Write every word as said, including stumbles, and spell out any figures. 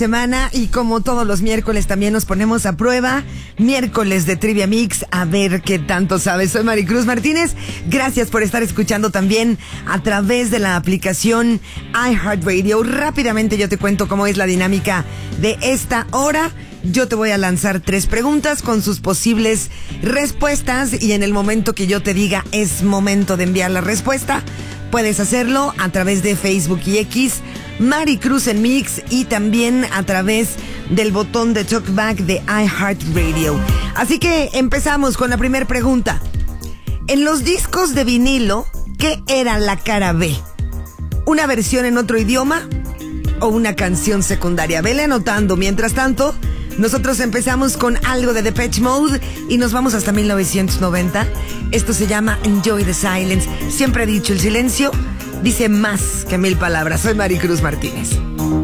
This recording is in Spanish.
semana y como todos los miércoles también nos ponemos a prueba. Miércoles de Trivia Mix, a ver qué tanto sabes. Soy Maricruz Martínez. Gracias por estar escuchando también a través de la aplicación iHeartRadio. Rápidamente yo te cuento cómo es la dinámica de esta hora. Yo te voy a lanzar tres preguntas con sus posibles respuestas y en el momento que yo te diga es momento de enviar la respuesta, puedes hacerlo a través de Facebook y X, Maricruz en Mix, y también a través del botón de Talkback de iHeartRadio. Así que empezamos con la primera pregunta. En los discos de vinilo, ¿qué era la cara B? ¿Una versión en otro idioma o una canción secundaria? Vele anotando. Mientras tanto, nosotros empezamos con algo de Depeche Mode y nos vamos hasta mil novecientos noventa. Esto se llama Enjoy the Silence. Siempre he dicho, el silencio dice más que mil palabras. Soy Maricruz Martínez.